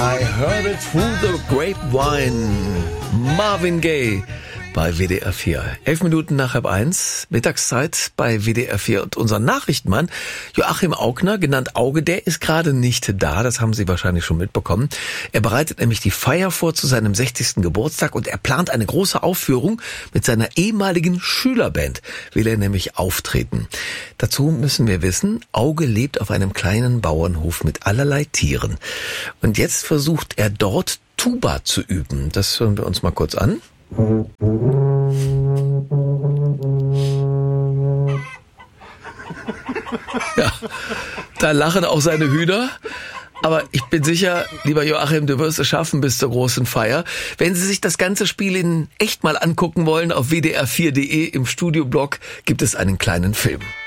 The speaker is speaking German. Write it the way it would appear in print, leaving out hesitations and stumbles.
I heard it through the grapevine. Marvin Gaye bei WDR 4. 11 Minuten nach 12:30, Mittagszeit bei WDR 4. Und unser Nachrichtenmann Joachim Augner, genannt Auge, der ist gerade nicht da. Das haben Sie wahrscheinlich schon mitbekommen. Er bereitet nämlich die Feier vor zu seinem 60. Geburtstag und er plant eine große Aufführung mit seiner ehemaligen Schülerband. Will er nämlich auftreten. Dazu müssen wir wissen, Auge lebt auf einem kleinen Bauernhof mit allerlei Tieren. Und jetzt versucht er dort Tuba zu üben. Das hören wir uns mal kurz an. Ja, da lachen auch seine Hühner. Aber ich bin sicher, lieber Joachim, du wirst es schaffen bis zur großen Feier. Wenn Sie sich das ganze Spiel in echt mal angucken wollen, auf wdr4.de im Studioblog gibt es einen kleinen Film.